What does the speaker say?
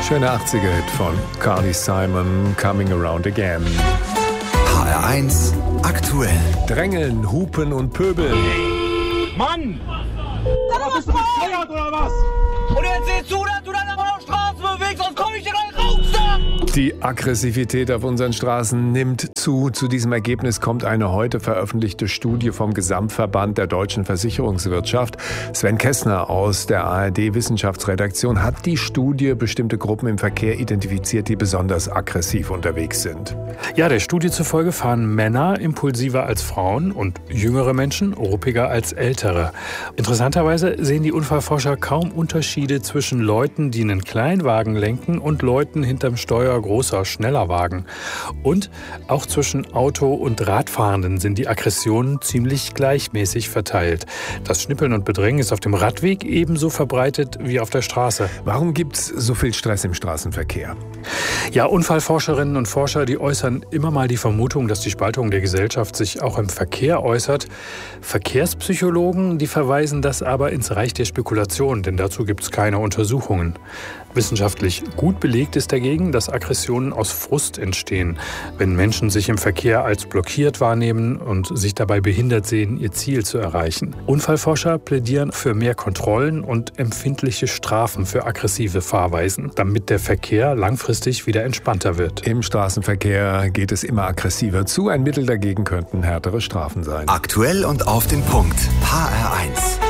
Schöner 80er-Hit von Carly Simon, Coming Around Again. HR1 aktuell. Drängeln, hupen und pöbeln. Mann! Da bist du bescheuert oder was? Und jetzt siehst du, dass du dann aber auf Straßen bewegst, sonst komm ich dir gleich raus da! Die Aggressivität auf unseren Straßen nimmt zu. Zu diesem Ergebnis kommt eine heute veröffentlichte Studie vom Gesamtverband der deutschen Versicherungswirtschaft. Sven Kessner aus der ARD-Wissenschaftsredaktion hat die Studie bestimmte Gruppen im Verkehr identifiziert, die besonders aggressiv unterwegs sind. Ja, der Studie zufolge fahren Männer impulsiver als Frauen und jüngere Menschen ruppiger als ältere. Interessanterweise sehen die Unfallforscher kaum Unterschiede zwischen Leuten, die einen Kleinwagen lenken, und Leuten hinterm Steuer großer, schneller Wagen. Und auch zwischen Auto- und Radfahrenden sind die Aggressionen ziemlich gleichmäßig verteilt. Das Schnippeln und Bedrängen ist auf dem Radweg ebenso verbreitet wie auf der Straße. Warum gibt's so viel Stress im Straßenverkehr? Ja, Unfallforscherinnen und Forscher, die äußern immer mal die Vermutung, dass die Spaltung der Gesellschaft sich auch im Verkehr äußert. Verkehrspsychologen, die verweisen das aber ins Reich der Spekulation, denn dazu gibt es keine Untersuchungen. Wissenschaftlich gut belegt ist dagegen, dass Aggressionen aus Frust entstehen, wenn Menschen sich im Verkehr als blockiert wahrnehmen und sich dabei behindert sehen, ihr Ziel zu erreichen. Unfallforscher plädieren für mehr Kontrollen und empfindliche Strafen für aggressive Fahrweisen, damit der Verkehr langfristig wieder entspannter wird. Im Straßenverkehr geht es immer aggressiver zu. Ein Mittel dagegen könnten härtere Strafen sein. Aktuell und auf den Punkt. HR1.